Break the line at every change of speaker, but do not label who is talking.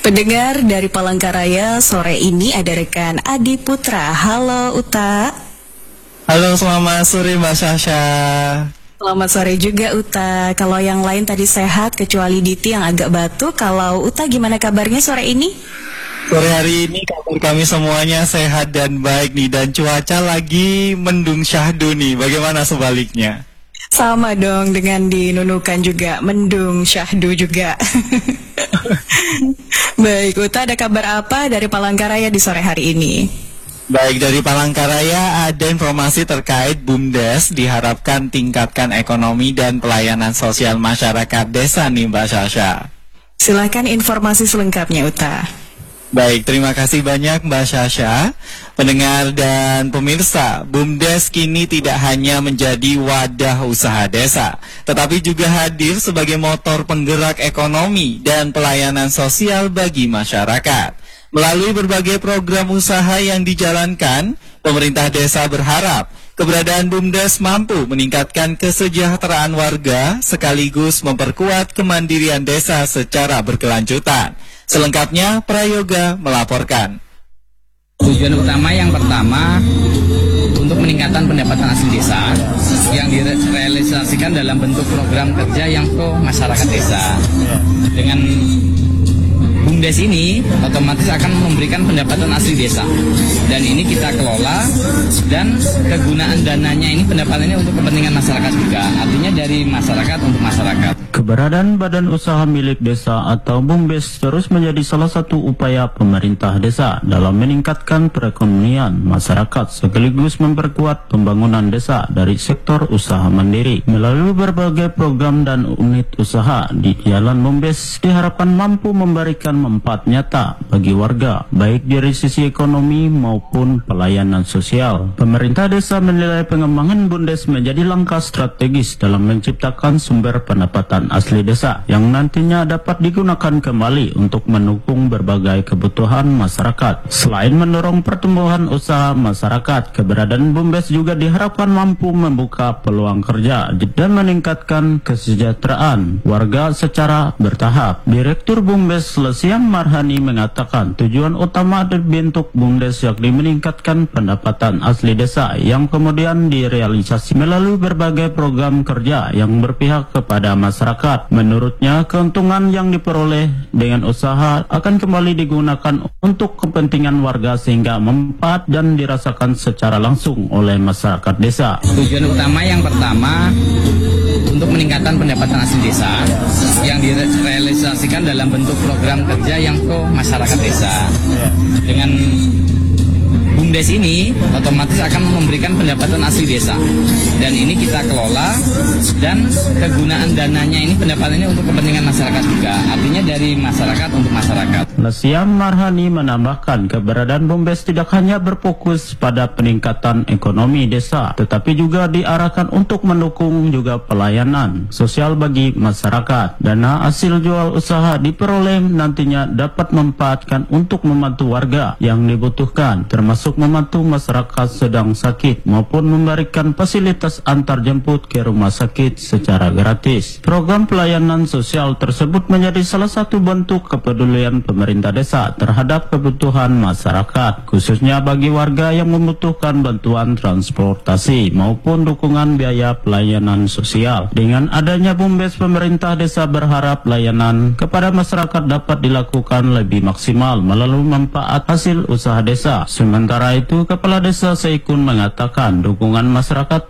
Pendengar dari Palangkaraya, sore ini ada rekan Adi Putra. Halo Uta.
Halo, selamat sore Mbak Sasha.
Selamat sore juga Uta. Kalau yang lain tadi sehat kecuali Diti yang agak batuk. Kalau Uta gimana kabarnya sore ini?
Sore hari ini kabar kami semuanya sehat dan baik nih. Dan cuaca lagi mendung syahdu nih. Bagaimana sebaliknya?
Sama dong dengan di Nunukan juga, mendung syahdu juga. Baik, Uta, ada kabar apa dari Palangkaraya di sore hari ini?
Baik, dari Palangkaraya ada informasi terkait BUMDes diharapkan tingkatkan ekonomi dan pelayanan sosial masyarakat desa nih Mbak Sasha.
Silakan informasi selengkapnya Uta.
Baik, terima kasih banyak Mbak Sasha. Pendengar dan pemirsa, BUMDes kini tidak hanya menjadi wadah usaha desa, tetapi juga hadir sebagai motor penggerak ekonomi dan pelayanan sosial bagi masyarakat. Melalui berbagai program usaha yang dijalankan, pemerintah desa berharap keberadaan BUMDes mampu meningkatkan kesejahteraan warga sekaligus memperkuat kemandirian desa secara berkelanjutan. Selengkapnya, Prayoga melaporkan.
Tujuan utama yang pertama untuk meningkatkan pendapatan asli desa yang direalisasikan dalam bentuk program kerja yang pro masyarakat desa. Dengan BUMDes ini otomatis akan memberikan pendapatan asli desa, dan ini kita kelola, dan kegunaan dananya ini pendapatannya untuk kepentingan masyarakat juga, artinya dari masyarakat untuk masyarakat.
Keberadaan badan usaha milik desa atau BUMDes terus menjadi salah satu upaya pemerintah desa dalam meningkatkan perekonomian masyarakat sekaligus memperkuat pembangunan desa dari sektor usaha mandiri. Melalui berbagai program dan unit usaha di jalan BUMDes diharapkan mampu memberikan manfaat nyata bagi warga, baik dari sisi ekonomi maupun pelayanan sosial. Pemerintah desa menilai pengembangan BUMDes menjadi langkah strategis dalam menciptakan sumber pendapatan asli desa yang nantinya dapat digunakan kembali untuk mendukung berbagai kebutuhan masyarakat. Selain mendorong pertumbuhan usaha masyarakat, keberadaan BUMDes juga diharapkan mampu membuka peluang kerja dan meningkatkan kesejahteraan warga secara bertahap. Direktur BUMDes Lesiam Marhani mengatakan tujuan utama dibentuk BUMDes yakni meningkatkan pendapatan asli desa yang kemudian direalisasi melalui berbagai program kerja yang berpihak kepada masyarakat. Menurutnya, keuntungan yang diperoleh dengan usaha akan kembali digunakan untuk kepentingan warga sehingga manfaat dan dirasakan secara langsung oleh masyarakat desa.
Tujuan utama yang pertama untuk meningkatkan pendapatan asli desa yang direalisasikan dalam bentuk program kerja yang pro masyarakat desa. Dengan BUMDes ini otomatis akan memberikan pendapatan asli desa, dan ini kita kelola, dan kegunaan dananya ini pendapatannya untuk kepentingan masyarakat juga, artinya dari masyarakat untuk masyarakat.
Lesiam Marhani menambahkan keberadaan BUMDes tidak hanya berfokus pada peningkatan ekonomi desa, tetapi juga diarahkan untuk mendukung juga pelayanan sosial bagi masyarakat. Dana hasil jual usaha diperoleh nantinya dapat memanfaatkan untuk membantu warga yang dibutuhkan, termasuk membantu masyarakat sedang sakit maupun memberikan fasilitas antar jemput ke rumah sakit secara gratis. Program pelayanan sosial tersebut menjadi salah satu bentuk kepedulian pemerintah desa terhadap kebutuhan masyarakat, khususnya bagi warga yang membutuhkan bantuan transportasi maupun dukungan biaya pelayanan sosial. Dengan adanya BUMDes, pemerintah desa berharap layanan kepada masyarakat dapat dilakukan lebih maksimal melalui manfaat hasil usaha desa. Sementara itu, Kepala Desa Seikun mengatakan dukungan masyarakat